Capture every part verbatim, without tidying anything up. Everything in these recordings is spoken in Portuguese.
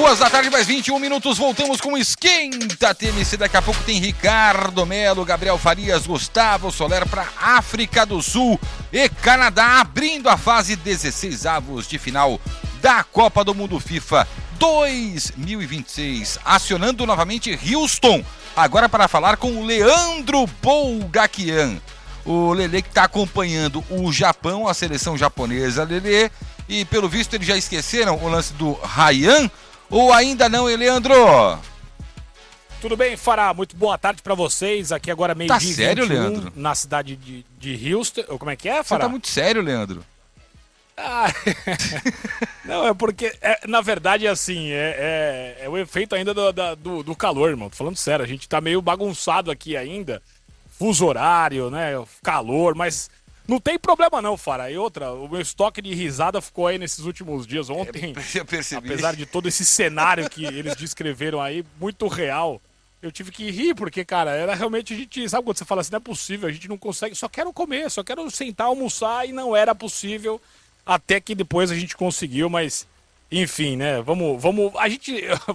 Duas da tarde, mais vinte e um minutos, voltamos com o Esquenta T M C. Daqui a pouco tem Ricardo Melo, Gabriel Farias, Gustavo Soler para África do Sul e Canadá, abrindo a fase dezesseis avos de final da Copa do Mundo FIFA dois mil e vinte e seis. Acionando novamente Houston, agora para falar com o Leandro Bolgaquian. O Lelê que está acompanhando o Japão, a seleção japonesa, Lelê, e pelo visto eles já esqueceram o lance do Ryan, ou ainda não, hein, Leandro? Tudo bem, Fará? Muito boa tarde pra vocês. Aqui agora meio-dia Tá sério, Leandro? na cidade de, de Houston. Como é que é, Fará? Você tá muito sério, Leandro? Ah, não, é porque, é, na verdade, assim, é, é, é o efeito ainda do, da, do, do calor, irmão. Tô falando sério, a gente tá meio bagunçado aqui ainda. Fuso horário, né, calor, mas não tem problema não, Fará. E outra, o meu estoque de risada ficou aí nesses últimos dias. Ontem, eu percebi. Apesar de todo esse cenário que eles descreveram aí, muito real, eu tive que rir, porque, cara, era realmente a gente... Sabe quando você fala assim, não é possível, a gente não consegue... Só quero comer, só quero sentar, almoçar, e não era possível, até que depois a gente conseguiu, mas... Enfim, né, vamos, vamos, a gente,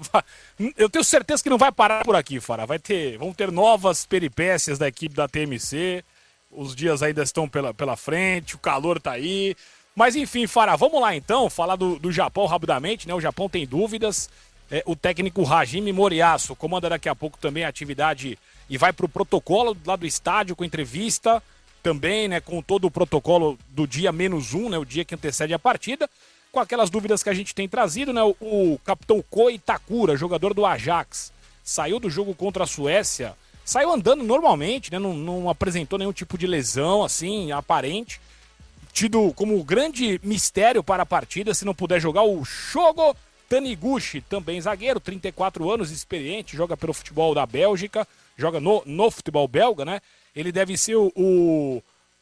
eu tenho certeza que não vai parar por aqui, Fará, vai ter, vão ter novas peripécias da equipe da T M C, os dias ainda estão pela, pela frente, o calor tá aí, mas enfim, Fará, vamos lá então, falar do, do Japão rapidamente, né, o Japão tem dúvidas, é, o técnico Hajime Moriyasu comanda daqui a pouco também a atividade e vai pro protocolo lá do estádio com entrevista, também, né, com todo o protocolo do dia menos um, né, o dia que antecede a partida, com aquelas dúvidas que a gente tem trazido, né? O, o capitão Ko Itakura, jogador do Ajax, saiu do jogo contra a Suécia, saiu andando normalmente, né? Não, não apresentou nenhum tipo de lesão, assim, aparente. Tido como grande mistério para a partida, se não puder jogar, o Shogo Taniguchi, também zagueiro, trinta e quatro anos, experiente, joga pelo futebol da Bélgica, joga no, no futebol belga, né? Ele deve ser o... o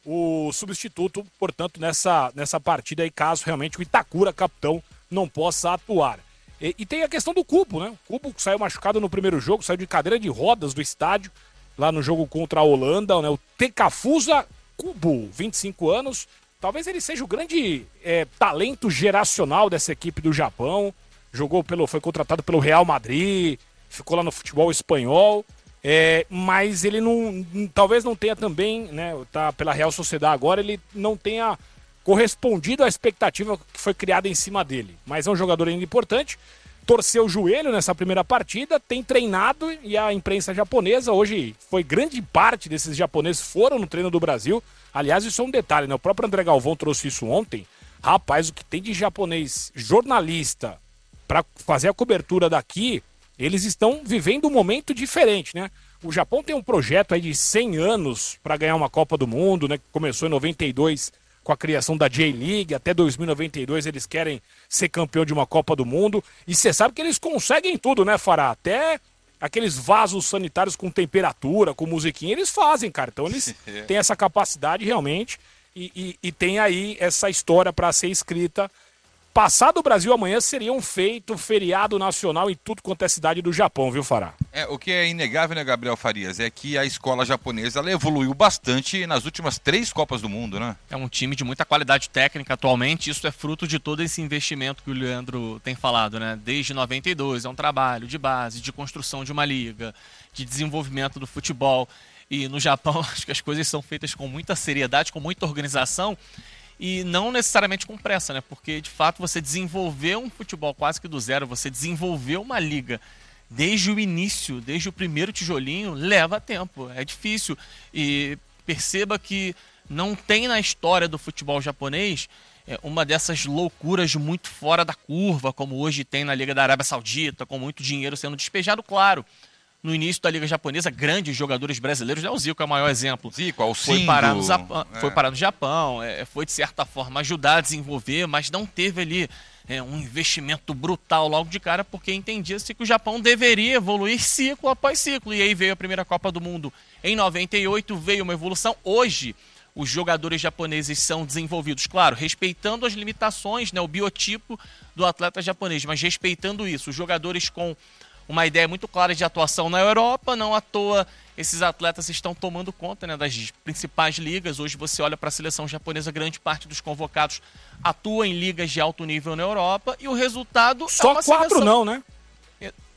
o substituto, portanto, nessa, nessa partida aí, caso realmente o Itakura, capitão, não possa atuar. E, e tem a questão do Kubo, né? O Kubo saiu machucado no primeiro jogo, saiu de cadeira de rodas do estádio, lá no jogo contra a Holanda, né? O Tekafusa Kubo, vinte e cinco anos, talvez ele seja o grande é, talento geracional dessa equipe do Japão, jogou pelo, foi contratado pelo Real Madrid, ficou lá no futebol espanhol, É, mas ele não, talvez não tenha também, né, tá pela Real Sociedade agora, ele não tenha correspondido à expectativa que foi criada em cima dele. Mas é um jogador ainda importante, torceu o joelho nessa primeira partida, tem treinado e a imprensa japonesa, hoje foi grande parte desses japoneses foram no treino do Brasil. Aliás, isso é um detalhe, né, o próprio André Galvão trouxe isso ontem. Rapaz, o que tem de japonês jornalista para fazer a cobertura daqui... Eles estão vivendo um momento diferente, né? O Japão tem um projeto aí de cem anos para ganhar uma Copa do Mundo, né? Que começou em noventa e dois com a criação da J-League. Até dois mil e noventa e dois eles querem ser campeão de uma Copa do Mundo. E você sabe que eles conseguem tudo, né, Fará? Até aqueles vasos sanitários com temperatura, com musiquinha, eles fazem, cara. Então eles têm essa capacidade realmente e, e, e tem aí essa história para ser escrita. Passado o Brasil amanhã seria um feito feriado nacional em tudo quanto é cidade do Japão, viu, Fará? É, o que é inegável, né, Gabriel Farias, é que a escola japonesa ela evoluiu bastante nas últimas três Copas do Mundo, né? É um time de muita qualidade técnica atualmente, isso é fruto de todo esse investimento que o Leandro tem falado, né? Desde noventa e dois, é um trabalho de base, de construção de uma liga, de desenvolvimento do futebol. E no Japão, acho que as coisas são feitas com muita seriedade, com muita organização, e não necessariamente com pressa, né? Porque, de fato, você desenvolver um futebol quase que do zero, você desenvolver uma liga desde o início, desde o primeiro tijolinho, leva tempo, é difícil. E perceba que não tem na história do futebol japonês é, uma dessas loucuras muito fora da curva, como hoje tem na Liga da Arábia Saudita, com muito dinheiro sendo despejado, claro. No início da Liga Japonesa, grandes jogadores brasileiros, né? O Zico é o maior exemplo. Zico, Alcindo. Foi parar no, Zapão, é. foi parar no Japão, é, foi de certa forma ajudar a desenvolver, mas não teve ali é, um investimento brutal logo de cara, porque entendia-se que o Japão deveria evoluir ciclo após ciclo. E aí veio a primeira Copa do Mundo em noventa e oito, veio uma evolução. Hoje, os jogadores japoneses são desenvolvidos, claro, respeitando as limitações, né, o biotipo do atleta japonês, mas respeitando isso. Os jogadores com uma ideia muito clara de atuação na Europa, não à toa esses atletas estão tomando conta, né, das principais ligas. Hoje você olha para a seleção japonesa, grande parte dos convocados atua em ligas de alto nível na Europa e o resultado Só é uma quatro seleção... não, né?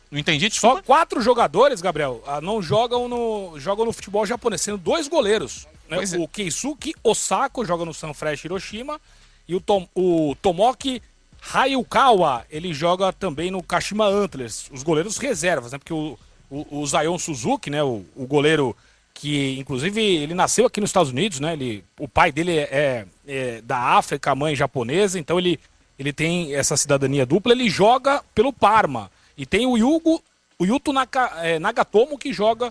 Não entendi, desculpa. Só quatro jogadores, Gabriel, não jogam no, jogam no futebol japonês, sendo dois goleiros. Né? O é. Keisuke Osako joga no Sanfrecce Hiroshima e o, Tom, o Tomoki Hayukawa, ele joga também no Kashima Antlers, os goleiros reservas, né? Porque o, o, o Zion Suzuki, né? O, o goleiro que, inclusive, ele nasceu aqui nos Estados Unidos, né? Ele, o pai dele é, é, é da África, a mãe japonesa, então ele, ele tem essa cidadania dupla, ele joga pelo Parma. E tem o Yugo, o Yuto Naka, é, Nagatomo, que joga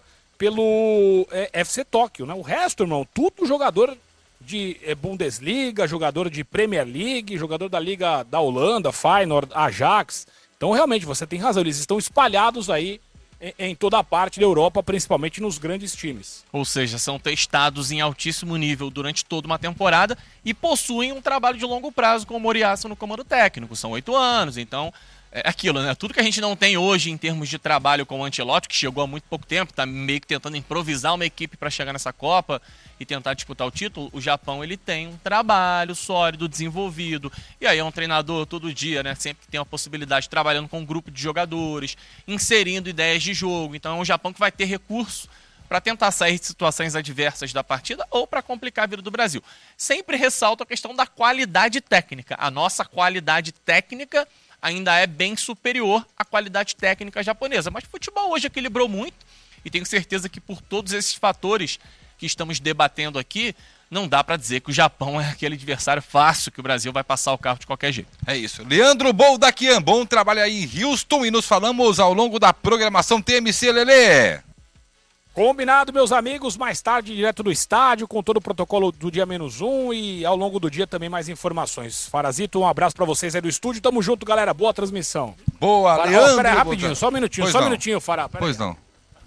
pelo é, F C Tóquio, né? O resto, irmão, tudo jogador de é, Bundesliga, jogador de Premier League, jogador da Liga da Holanda, Feyenoord, Ajax. Então, realmente, você tem razão, eles estão espalhados aí em, em toda a parte da Europa, principalmente nos grandes times. Ou seja, são testados em altíssimo nível durante toda uma temporada e possuem um trabalho de longo prazo com o Moriyasu no comando técnico. São oito anos, então... É aquilo, né? Tudo que a gente não tem hoje em termos de trabalho com o Ancelotti, que chegou há muito pouco tempo, tá meio que tentando improvisar uma equipe para chegar nessa Copa e tentar disputar o título, o Japão ele tem um trabalho sólido, desenvolvido, e aí é um treinador todo dia, né? Sempre que tem a possibilidade, trabalhando com um grupo de jogadores, inserindo ideias de jogo. Então é um Japão que vai ter recurso para tentar sair de situações adversas da partida ou para complicar a vida do Brasil. Sempre ressalto a questão da qualidade técnica. A nossa qualidade técnica ainda é bem superior à qualidade técnica japonesa. Mas o futebol hoje equilibrou muito e tenho certeza que por todos esses fatores que estamos debatendo aqui, não dá para dizer que o Japão é aquele adversário fácil que o Brasil vai passar o carro de qualquer jeito. É isso. Leandro Boldaquian, bom trabalho aí em Houston e nos falamos ao longo da programação T M C, Lelê. Combinado, meus amigos, mais tarde direto do estádio, com todo o protocolo do dia menos um e ao longo do dia também mais informações. Farazito, um abraço pra vocês aí do estúdio, tamo junto, galera, boa transmissão. Boa, Fará, Leandro. Oh, pera aí, rapidinho, só um minutinho, pois só um não. minutinho, Fará. Pois aí. não.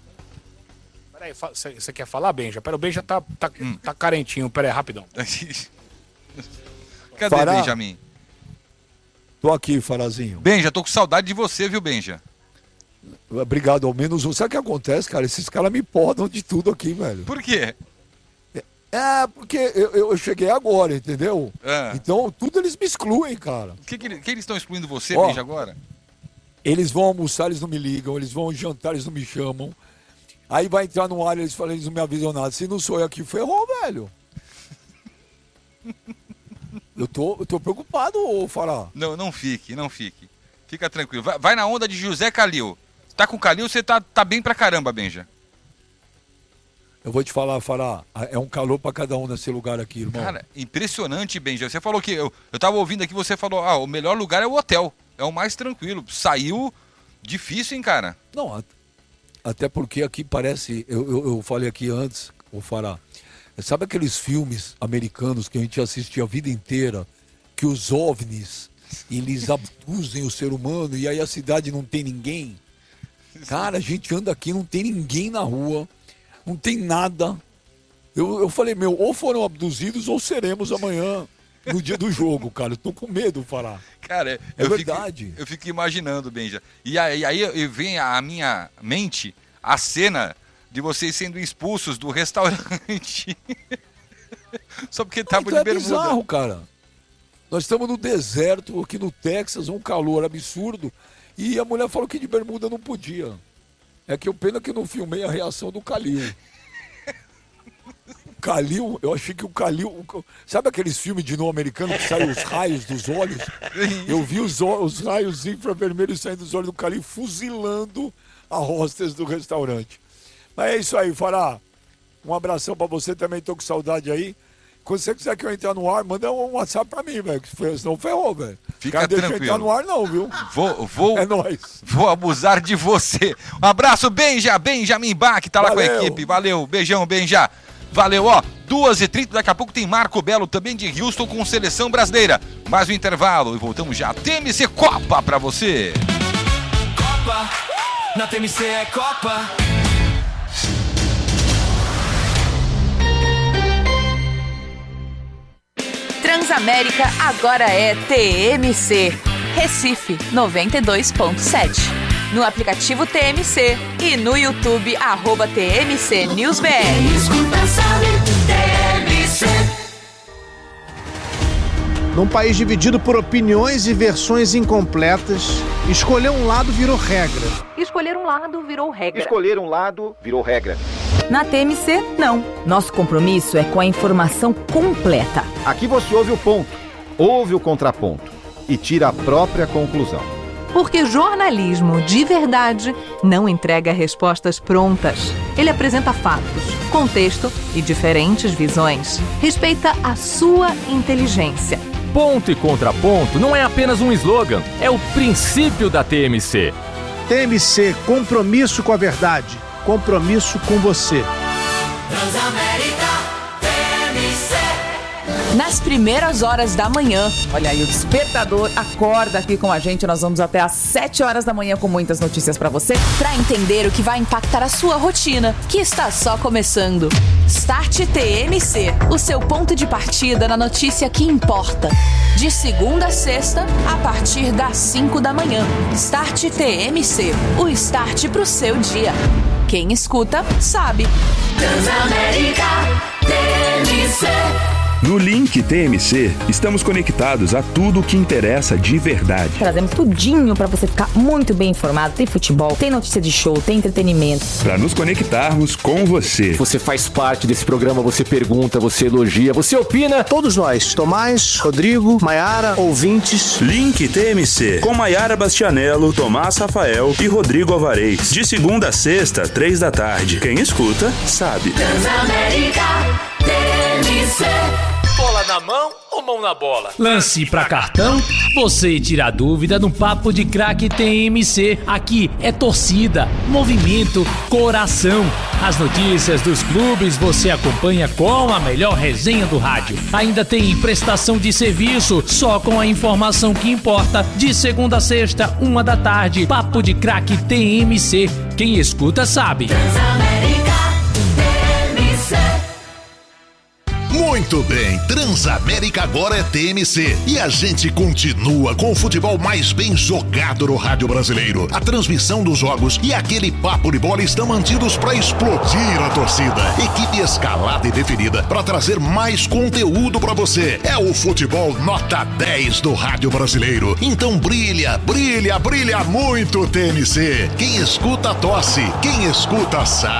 Pera aí, você quer falar, Benja? Pera, o Benja tá, tá, hum. tá carentinho, pera aí, rapidão. Cadê, Fará? Benjamin? Tô aqui, Farazinho. Benja, tô com saudade de você, viu, Benja? Obrigado, ao menos um. Sabe o que acontece, cara? Esses caras me podam de tudo aqui, velho. Por quê? É, porque eu, eu cheguei agora, entendeu? É. Então, tudo eles me excluem, cara. Que, que, que eles estão excluindo você, Ó, Benja, agora? Eles vão almoçar, eles não me ligam. Eles vão jantar, eles não me chamam. Aí vai entrar no ar, eles falam, eles não me avisam nada. Se não sou eu aqui, ferrou, velho. eu, tô, eu tô preocupado, ô Fará. Não, não fique, não fique. Fica tranquilo. Vai, vai na onda de José Calil. Tá com o Calil, você tá, tá bem pra caramba, Benja. Eu vou te falar, Fará, é um calor pra cada um nesse lugar aqui, irmão. Cara, impressionante, Benja. Você falou que... Eu, eu tava ouvindo aqui, você falou, ah, o melhor lugar é o hotel. É o mais tranquilo. Saiu difícil, hein, cara? Não, até porque aqui parece... Eu, eu, eu falei aqui antes, o Fará. Sabe aqueles filmes americanos que a gente assistia a vida inteira? Que os OVNIs, eles abduzem o ser humano e aí a cidade não tem ninguém? Cara, a gente anda aqui, não tem ninguém na rua, não tem nada. Eu, eu falei, meu, ou foram abduzidos ou seremos amanhã, no dia do jogo, cara. Eu tô com medo, Fará. Cara, é eu verdade. Fico, eu fico imaginando, Benja. E aí, aí vem à minha mente a cena de vocês sendo expulsos do restaurante. Só porque tava então de é bermuda. É bizarro, cara. Nós estamos no deserto, aqui no Texas, um calor absurdo. E a mulher falou que de bermuda não podia. É que eu pena que eu não filmei a reação do Calil. O Calil, eu achei que o Calil... Sabe aqueles filmes de novo americano que saem os raios dos olhos? Eu vi os, os raios infravermelhos saindo dos olhos do Calil fuzilando a hostess do restaurante. Mas é isso aí, Fará. Um abração pra você, também tô com saudade aí. Quando você quiser que eu entrar no ar, manda um WhatsApp pra mim, velho. Senão ferrou, velho. Fica Cara, tranquilo. Deixa eu entrar no ar não, viu? Vou, vou, é nóis. Vou abusar de você. Um abraço, Benja. Benjamin Bach, tá lá Valeu. com a equipe. Valeu, beijão, Benja. Valeu, ó. duas e trinta, daqui a pouco tem Marco Belo também de Houston com seleção brasileira. Mais um intervalo e voltamos já. T M C Copa pra você. Copa, na T M C é Copa. Transamérica agora é T M C. Recife noventa e dois ponto sete. No aplicativo T M C e no YouTube, arroba T M C News B R. Num país dividido por opiniões e versões incompletas, Escolher um lado virou regra. Escolher um lado virou regra. Escolher um lado virou regra. Na T M C, não. Nosso compromisso é com a informação completa. Aqui você ouve o ponto, ouve o contraponto e tira a própria conclusão. Porque jornalismo de verdade não entrega respostas prontas. Ele apresenta fatos, contexto e diferentes visões. Respeita a sua inteligência. Ponto e contraponto não é apenas um slogan, é o princípio da T M C. T M C, compromisso com a verdade, compromisso com você. Transamérica T M C. Nas primeiras horas da manhã. Olha aí, o despertador acorda aqui com a gente. Nós vamos até às sete horas da manhã com muitas notícias pra você. Pra entender o que vai impactar a sua rotina, que está só começando. Start T M C, o seu ponto de partida na notícia que importa. De segunda a sexta, a partir das cinco da manhã. Start T M C, o start pro seu dia. Quem escuta, sabe. Transamérica T M C. No Link T M C, estamos conectados a tudo o que interessa de verdade. Trazemos tudinho pra você ficar muito bem informado. Tem futebol, tem notícia de show, tem entretenimento. Para nos conectarmos com você. Você faz parte desse programa, você pergunta, você elogia, você opina. Todos nós, Tomás, Rodrigo, Maiara, ouvintes. Link T M C, com Maiara Bastianello, Tomás Rafael e Rodrigo Alvarez. De segunda a sexta, três da tarde. Quem escuta, sabe. Transamérica T M C. Bola na mão ou mão na bola? Lance pra cartão, você tira a dúvida no Papo de Craque T M C. Aqui é torcida, movimento, coração. As notícias dos clubes você acompanha com a melhor resenha do rádio. Ainda tem prestação de serviço, só com a informação que importa. De segunda a sexta, uma da tarde, Papo de Craque T M C. Quem escuta sabe. Transamérica T M C. Muito bem, Transamérica agora é T M C e a gente continua com o futebol mais bem jogado no rádio brasileiro. A transmissão dos jogos e aquele papo de bola estão mantidos para explodir a torcida. Equipe escalada e definida para trazer mais conteúdo para você. É o futebol nota dez do rádio brasileiro. Então brilha, brilha, brilha muito T M C. Quem escuta tosse, quem escuta sabe.